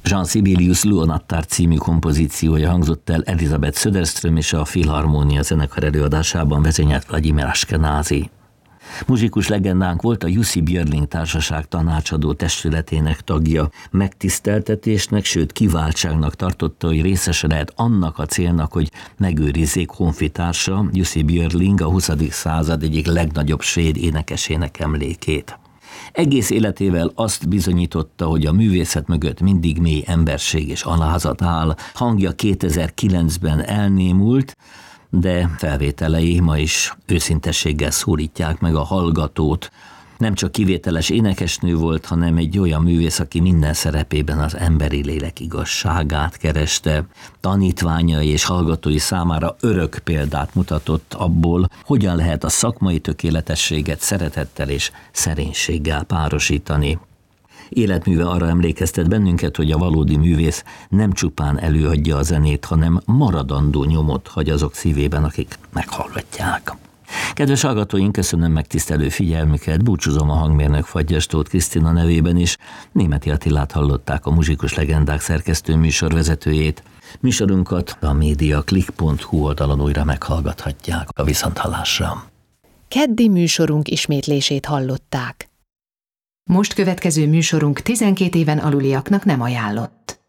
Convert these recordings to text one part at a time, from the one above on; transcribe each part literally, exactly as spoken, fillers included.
Jean Sibelius Luonattár című kompozíciója hangzott el Elizabeth Söderström és a Filharmónia zenekar előadásában vezényelt Vladimir Ashkenazi. Muzsikus legendánk volt a Jussi Björling Társaság tanácsadó testületének tagja. Megtiszteltetésnek, sőt kiváltságnak tartotta, hogy részese lehet annak a célnak, hogy megőrizzék honfitársa, Jussi Björling, a huszadik század egyik legnagyobb svéd énekesének emlékét. Egész életével azt bizonyította, hogy a művészet mögött mindig mély emberség és alázat áll. Hangja kétezer-kilencben elnémult, de felvételei ma is őszintességgel szólítják meg a hallgatót. Nem csak kivételes énekesnő volt, hanem egy olyan művész, aki minden szerepében az emberi lélek igazságát kereste. Tanítványai és hallgatói számára örök példát mutatott abból, hogyan lehet a szakmai tökéletességet szeretettel és szerénységgel párosítani. Életműve arra emlékeztet bennünket, hogy a valódi művész nem csupán előadja a zenét, hanem maradandó nyomot hagy azok szívében, akik meghallgatják. Kedves hallgatóink, köszönöm megtisztelő figyelmüket, búcsúzom a hangmérnök Fagyas Tóth Krisztina nevében is. Németi Attilát hallották, a Muzsikus Legendák szerkesztő műsorvezetőjét. Műsorunkat a mediaclick pont hu oldalon újra meghallgathatják. A viszonthallásra. Keddi műsorunk ismétlését hallották. Most következő műsorunk tizenkét éven aluliaknak nem ajánlott.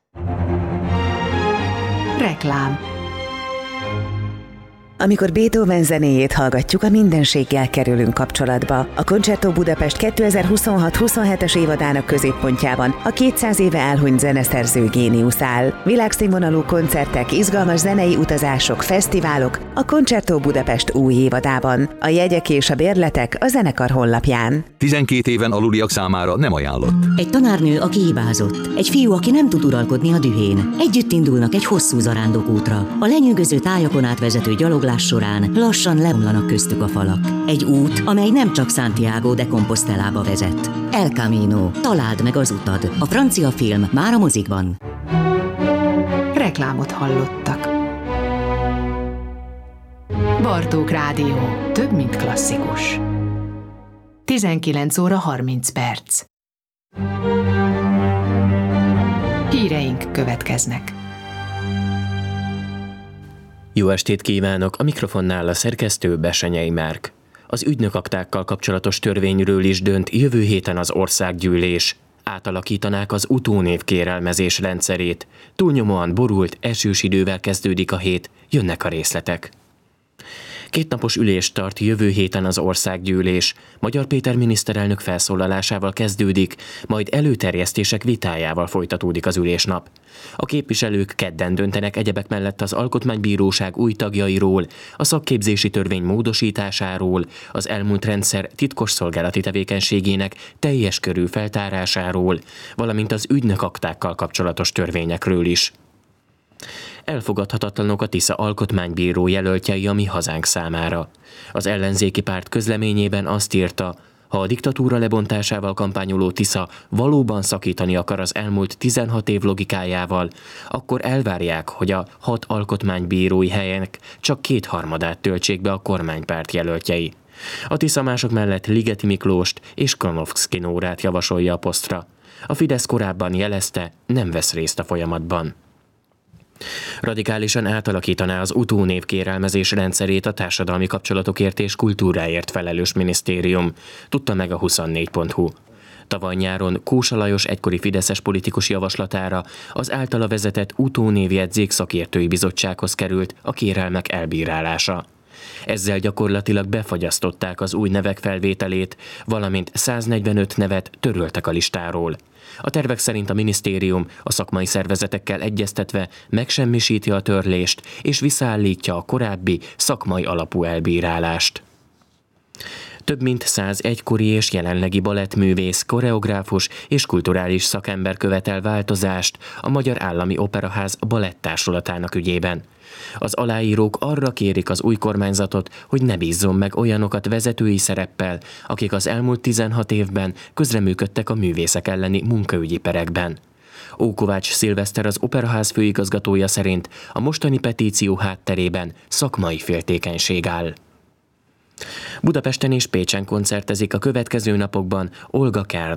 Reklám. Amikor Beethoven zenéjét hallgatjuk, a mindenséggel kerülünk kapcsolatba. A Concerto Budapest kétezer-huszonhat-huszonhetes évadának középpontjában a kétszáz éve elhunyt zeneszerző géniusz áll. Világszínvonalú koncertek, izgalmas zenei utazások, fesztiválok a Concerto Budapest új évadában. A jegyek és a bérletek a zenekar honlapján. tizenkét éven aluliak számára nem ajánlott. Egy tanárnő, aki hibázott. Egy fiú, aki nem tud uralkodni a dühén. Együtt indulnak egy hosszú zarándokútra. A lenyűgöző tájakon átvezető gyaloglás során lassan leomlanak köztük a falak. Egy út, amely nem csak Santiago de Compostelába vezet. El Camino. Találd meg az utad. A francia film már a mozikban. Reklámot hallottak. Bartók Rádió. Több, mint klasszikus. tizenkilenc óra harminc perc. Híreink következnek. Jó estét kívánok! A mikrofonnál a szerkesztő Besenyei Márk. Az ügynökaktákkal kapcsolatos törvényről is dönt jövő héten az országgyűlés. Átalakítanák az utónév kérelmezés rendszerét. Túlnyomóan borult, esős idővel kezdődik a hét, jönnek a részletek. Kétnapos ülést tart jövő héten az országgyűlés. Magyar Péter miniszterelnök felszólalásával kezdődik, majd előterjesztések vitájával folytatódik az ülésnap. A képviselők kedden döntenek egyebek mellett az Alkotmánybíróság új tagjairól, a szakképzési törvény módosításáról, az elmúlt rendszer titkosszolgálati tevékenységének teljes körű feltárásáról, valamint az ügynökaktákkal kapcsolatos törvényekről is. Elfogadhatatlanok a Tisza alkotmánybíró jelöltjei a Mi Hazánk számára. Az ellenzéki párt közleményében azt írta, ha a diktatúra lebontásával kampányoló Tisza valóban szakítani akar az elmúlt tizenhat év logikájával, akkor elvárják, hogy a hat alkotmánybírói helyenek csak kétharmadát töltsék be a kormánypárt jelöltjei. A Tisza mások mellett Ligeti Miklóst és Kronovszki Nórát javasolja a posztra. A Fidesz korábban jelezte, nem vesz részt a folyamatban. Radikálisan átalakítaná az utónév kérelmezés rendszerét a társadalmi kapcsolatokért és kultúráért felelős minisztérium, tudta meg a huszonnégy pont hu. Tavaly nyáron Kósa Lajos egykori fideszes politikus javaslatára az általa vezetett utónévjegyzék szakértői bizottsághoz került a kérelmek elbírálása. Ezzel gyakorlatilag befagyasztották az új nevek felvételét, valamint száznegyvenöt nevet töröltek a listáról. A tervek szerint a minisztérium a szakmai szervezetekkel egyeztetve megsemmisíti a törlést és visszaállítja a korábbi szakmai alapú elbírálást. Több mint száz egykori és jelenlegi balettművész, koreográfus és kulturális szakember követel változást a Magyar Állami Operaház balettársulatának ügyében. Az aláírók arra kérik az új kormányzatot, hogy ne bízzon meg olyanokat vezetői szereppel, akik az elmúlt tizenhat évben közreműködtek a művészek elleni munkaügyi perekben. Ókovács Szilveszter, az Operaház főigazgatója szerint a mostani petíció hátterében szakmai féltékenység áll. Budapesten és Pécsen koncertezik a következő napokban Olga Kern.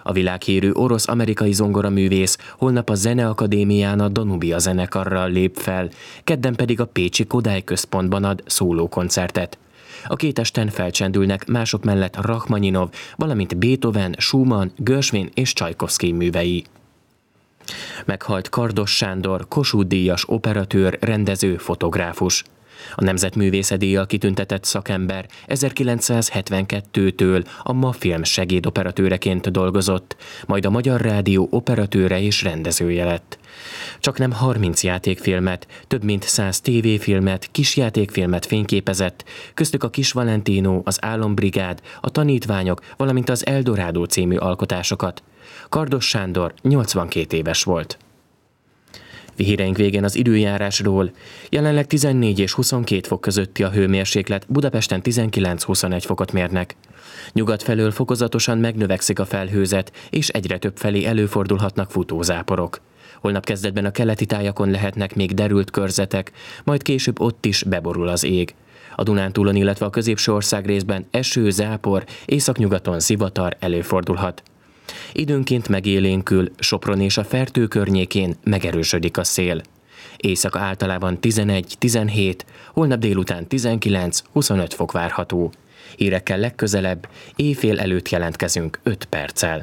A világhírű orosz-amerikai zongoraművész holnap a Zeneakadémián a Danubia zenekarral lép fel, kedden pedig a pécsi Kodály Központban ad szólókoncertet. A két esten felcsendülnek mások mellett Rachmaninov, valamint Beethoven, Schumann, Gershwin és Csajkovszkij művei. Meghalt Kardos Sándor, Kossuth-díjas operatőr, rendező, fotográfus. A Nemzetművésze díjjal kitüntetett szakember ezerkilencszázhetvenkettőtől a MAFilm segédoperatőreként dolgozott, majd a Magyar Rádió operatőre és rendezője lett. Csaknem harminc játékfilmet, több mint száz tévéfilmet, kisjátékfilmet fényképezett, köztük a Kis Valentino, az Álombrigád, a Tanítványok, valamint az Eldorádó című alkotásokat. Kardos Sándor nyolcvankét éves volt. Híreink végén az időjárásról. Jelenleg tizennégy és huszonkét fok közötti a hőmérséklet, Budapesten tizenkilenc-huszonegy fokot mérnek. Nyugat felől fokozatosan megnövekszik a felhőzet, és egyre több felé előfordulhatnak futózáporok. Holnap kezdetben a keleti tájakon lehetnek még derült körzetek, majd később ott is beborul az ég. A Dunántúlon, illetve a középső ország részben eső, zápor, északnyugaton zivatar előfordulhat. Időnként megélénkül, Sopron és a Fertő környékén megerősödik a szél. Éjszaka általában tizenegy-tizenhét, holnap délután tizenkilenc-huszonöt fok várható. Hírekkel legközelebb, éjfél előtt jelentkezünk öt perccel.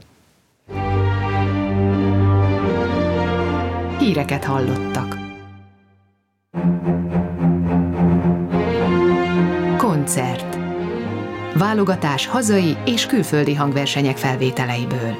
Híreket hallottak. Koncert. Válogatás hazai és külföldi hangversenyek felvételeiből.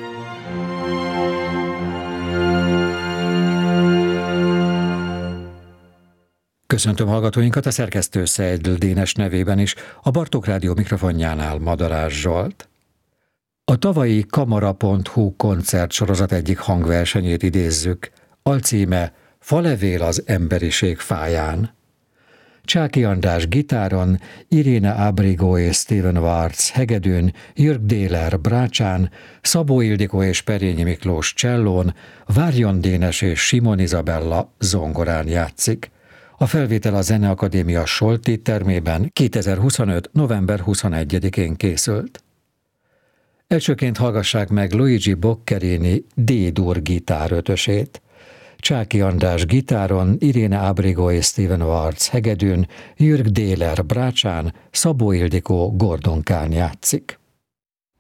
Köszöntöm hallgatóinkat a szerkesztő Szejdl Dénes nevében is, a Bartók Rádió mikrofonjánál Madarás Zsolt. A tavalyi kamara pont hu koncertsorozat egyik hangversenyét idézzük, alcíme Falevél az emberiség fáján. Csáky András gitáron, Irina Abrigo és Steven Wartz hegedűn, Jürg Déler brácsán, Szabó Ildikó és Perényi Miklós csellón, Várjon Dénes és Simon Izabella zongorán játszik. A felvétel a Zeneakadémia Solti termében kétezer-huszonöt. november huszonegyedikén készült. Elsőként hallgassák meg Luigi Boccherini D-dur gitárötösét. Csáky András gitáron, Irina Abrigo és Steven Wartz hegedűn, Jürg Déler brácsán, Szabó Ildikó gordonkán játszik.